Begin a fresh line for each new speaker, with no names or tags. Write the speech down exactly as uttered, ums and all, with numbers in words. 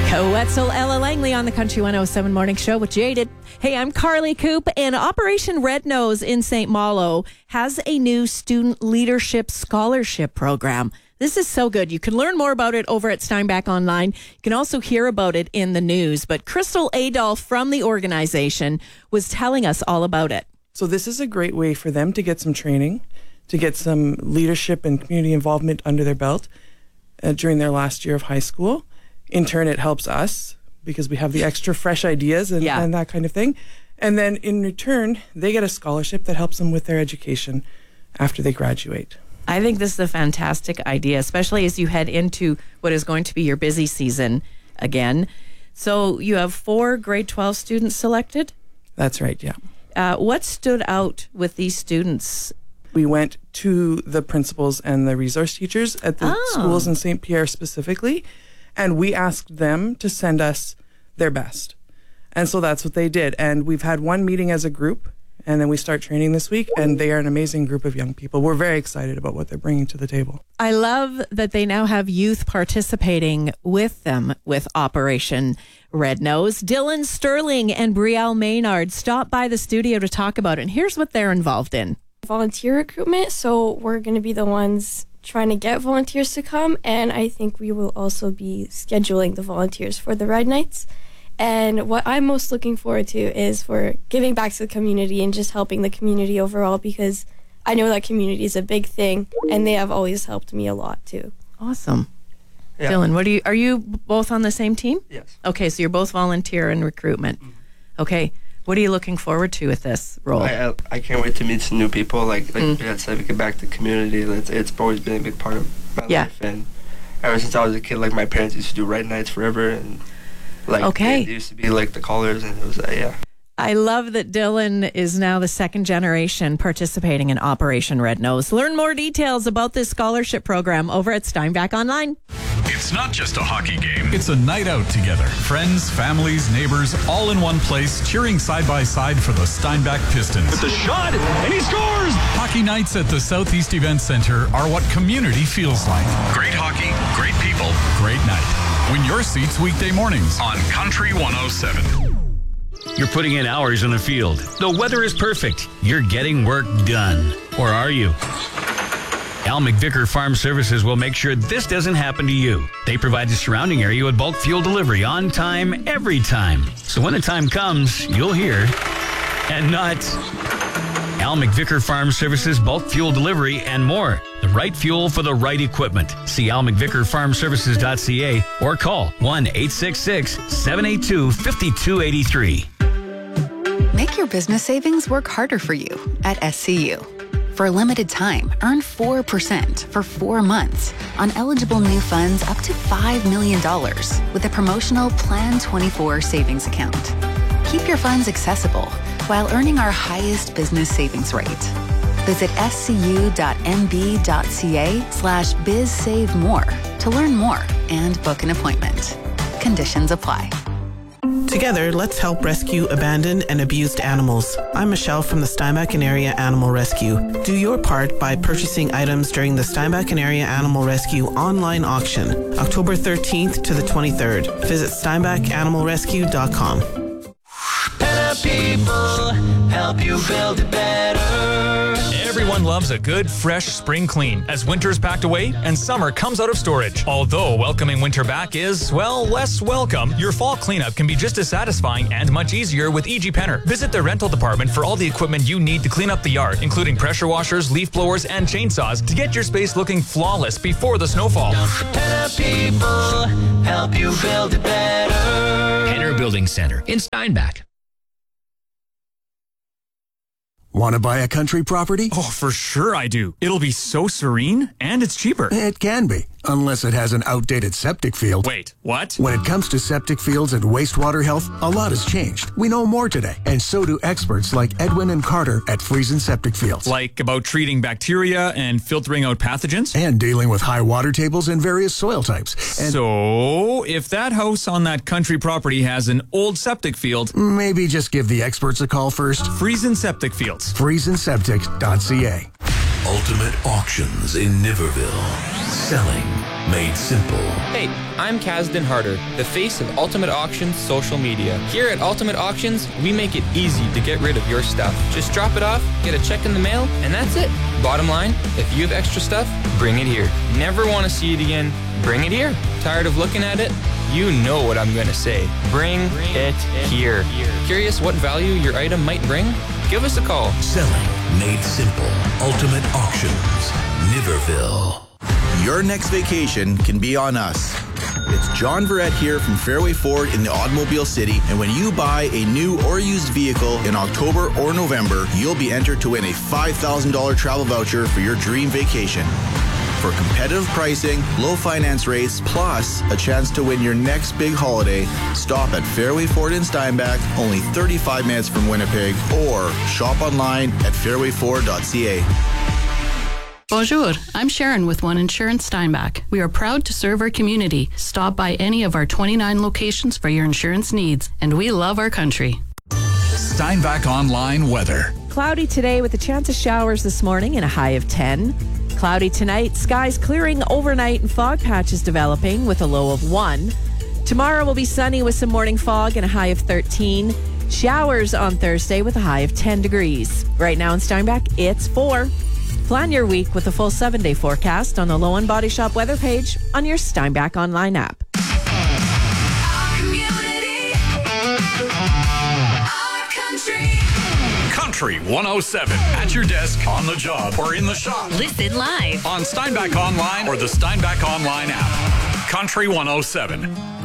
Wetzel, Ella Langley on the Country one oh seven Morning Show with Jaded. Hey, I'm Carly Coop, and Operation Red Nose in Saint Malo has a new student leadership scholarship program. This is so good. You can learn more about it over at Steinbach Online. You can also hear about it in the news. But Crystal Adolph from the organization was telling us all about it.
So this is a great way for them to get some training, to get some leadership and community involvement under their belt uh, during their last year of high school. In turn, it helps us because we have the extra fresh ideas and,
yeah.
and that kind of thing. And then in return, they get a scholarship that helps them with their education after they graduate.
I think this is a fantastic idea, especially as you head into what is going to be your busy season again. So you have four grade twelve students selected?
That's right, yeah.
Uh, what stood out with these students?
We went to the principals and the resource teachers at the
Oh.
schools in Saint Pierre specifically, and we asked them to send us their best. And so that's what they did. And we've had one meeting as a group, and then we start training this week, and they are an amazing group of young people. We're very excited about what they're bringing to the table.
I love that they now have youth participating with them with Operation Red Nose. Dylan Sterling and Brielle Maynard stopped by the studio to talk about it, and here's what they're involved in.
Volunteer recruitment, so we're going to be the ones trying to get volunteers to come, and I think we will also be scheduling the volunteers for the Red Nights. And what I'm most looking forward to is for giving back to the community and just helping the community overall, because I know that community is a big thing, and they have always helped me a lot too.
Awesome.
Yeah.
Dylan, what are you, are you both on the same team?
Yes.
Okay, so you're both volunteer and recruitment. Okay, what are you looking forward to with this role?
I, I, I can't wait to meet some new people. Like like
Mm.
I said, we get back to the community. It's, it's always been a big part of my
Yeah.
life. And ever since I was a kid, like my parents used to do Red Nights forever. And like
Okay.
they, they used to be like the callers. And it was, uh, yeah.
I love that Dylan is now the second generation participating in Operation Red Nose. Learn more details about this scholarship program over at Steinbach Online.
It's not just a hockey game. It's a night out together. Friends, families, neighbors, all in one place, cheering side by side for the Steinbach Pistons.
With the shot, and he scores!
Hockey nights at the Southeast Event Center are what community feels like. Great hockey, great people, great night. Win your seats weekday mornings on Country one oh seven.
You're putting in hours in the field. The weather is perfect. You're getting work done. Or are you? Al McVicker Farm Services will make sure this doesn't happen to you. They provide the surrounding area with bulk fuel delivery on time, every time. So when the time comes, you'll hear and not. Al McVicker Farm Services bulk fuel delivery and more. The right fuel for the right equipment. See al mcvicker farm services dot c a or call one eight six six, seven eight two, five two eight three.
Make your business savings work harder for you at S C U. For a limited time, earn four percent for four months on eligible new funds up to five million dollars with a promotional Plan twenty-four savings account. Keep your funds accessible while earning our highest business savings rate. Visit scu.mb.ca slash bizsavemore to learn more and book an appointment. Conditions apply.
Together, let's help rescue abandoned and abused animals. I'm Michelle from the Steinbach and Area Animal Rescue. Do your part by purchasing items during the Steinbach and Area Animal Rescue online auction, October thirteenth to the twenty-third. Visit steinbach animal rescue dot com.
Better people help you build it better.
Everyone loves a good, fresh spring clean as winter's packed away and summer comes out of storage. Although welcoming winter back is, well, less welcome, your fall cleanup can be just as satisfying and much easier with E G Penner. Visit the rental department for all the equipment you need to clean up the yard, including pressure washers, leaf blowers, and chainsaws to get your space looking flawless before the snowfall.
Better people help you build it better.
Penner Building Center in Steinbach.
Want to buy a country property?
Oh, for sure I do. It'll be so serene, and it's cheaper.
It can be, unless it has an outdated septic field.
Wait, what?
When it comes to septic fields and wastewater health, a lot has changed. We know more today, and so do experts like Edwin and Carter at Friesen Septic Fields.
Like about treating bacteria and filtering out pathogens?
And dealing with high water tables and various soil types. And
so, if that house on that country property has an old septic field,
maybe just give the experts a call first.
Friesen Septic Fields.
friesen septic dot c a.
Ultimate Auctions in Niverville. Selling made simple.
Hey, I'm Kasdan Harder, the face of Ultimate Auctions social media. Here at Ultimate Auctions, we make it easy to get rid of your stuff. Just drop it off, get a check in the mail, and that's it. Bottom line, if you have extra stuff, bring it here. Never want to see it again? Bring it here. Tired of looking at it? You know what I'm going to say. Bring it here. Curious what value your item might bring? Give us a call.
Selling made simple. Ultimate Auctions, Niverville.
Your next vacation can be on us. It's John Verrett here from Fairway Ford in the Automobile City, and when you buy a new or used vehicle in October or November, you'll be entered to win a five thousand dollars travel voucher for your dream vacation. For competitive pricing, low finance rates, plus a chance to win your next big holiday, stop at Fairway Ford in Steinbach, only thirty-five minutes from Winnipeg, or shop online at fairway ford dot c a.
Bonjour, I'm Sharon with One Insurance Steinbach. We are proud to serve our community. Stop by any of our twenty-nine locations for your insurance needs, and we love our country.
Steinbach Online weather.
Cloudy today with a chance of showers this morning and a high of ten. Cloudy tonight, skies clearing overnight and fog patches developing with a low of one. Tomorrow will be sunny with some morning fog and a high of thirteen. Showers on Thursday with a high of ten degrees. Right now in Steinbach, it's four. Plan your week with a full seven-day forecast on the Low End Body Shop weather page on your Steinbach Online app.
Country one oh seven. At your desk, on the job, or in the shop.
Listen live
on Steinbach Online or the Steinbach Online app. Country one oh seven.